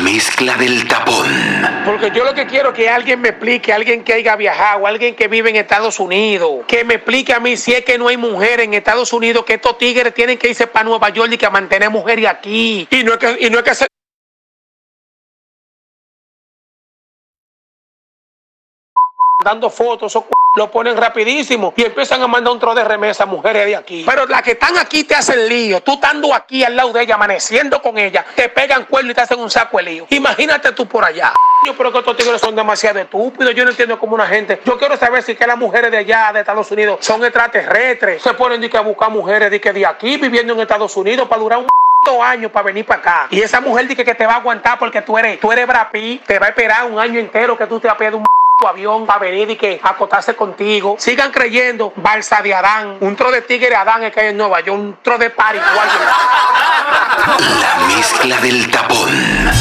mezcla del tapón. Porque yo lo que quiero es que alguien me explique, alguien que haya viajado, alguien que vive en Estados Unidos, que me explique a mí si es que no hay mujeres en Estados Unidos, que estos tigres tienen que irse para Nueva York y que mantener mujeres aquí. Y no es que se... dando fotos, esos lo ponen rapidísimo y empiezan a mandar un tro de remesa a mujeres de aquí. Pero las que están aquí te hacen lío. Tú estando aquí al lado de ella, amaneciendo con ella, te pegan cuerno y te hacen un saco de lío. Imagínate tú por allá. Yo creo que estos tigres son demasiado estúpidos. Yo no entiendo cómo una gente... Yo quiero saber si que las mujeres de allá, de Estados Unidos, son extraterrestres. Se ponen a buscar mujeres de aquí, viviendo en Estados Unidos, para durar un años para venir para acá. Y esa mujer dice que te va a aguantar porque tú eres Brad Pitt, te va a esperar un año entero que tú te apedes un avión para venir y que acotarse contigo. Sigan creyendo, Balsa de Adán, un tro de tigre Adán es que hay en Nueva York, un tro de party igual. La mezcla del tapón.